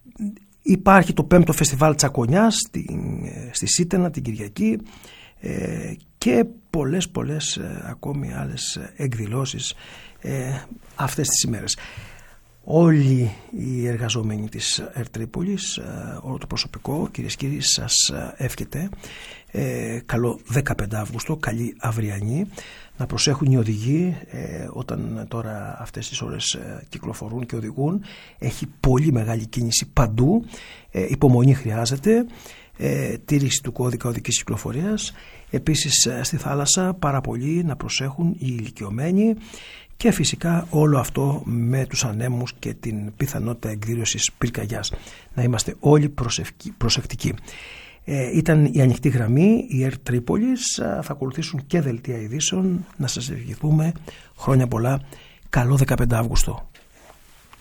Υπάρχει το 5ο Φεστιβάλ Τσακονιάς στη Σίτενα την Κυριακή και πολλές ακόμη άλλες εκδηλώσεις αυτές τις ημέρες. Όλοι οι εργαζόμενοι της Air Tripolis, όλο το προσωπικό, κυρίες και κύριοι, σας εύχεται καλό 15 Αύγουστο, καλή αυριανή. Να προσέχουν οι οδηγοί όταν τώρα αυτές τις ώρες κυκλοφορούν και οδηγούν. Έχει πολύ μεγάλη κίνηση παντού. Υπομονή χρειάζεται. Τήρηση του κώδικα οδικής κυκλοφορίας. Επίσης στη θάλασσα πάρα πολύ να προσέχουν οι ηλικιωμένοι. Και φυσικά όλο αυτό με τους ανέμους και την πιθανότητα εκδήλωσης πυρκαγιάς. Να είμαστε όλοι προσεκτικοί. Ήταν η ανοιχτή γραμμή, η Air Tripolis. Θα ακολουθήσουν και δελτία ειδήσεων. Να σας ευχηθούμε χρόνια πολλά. Καλό 15 Αύγουστο.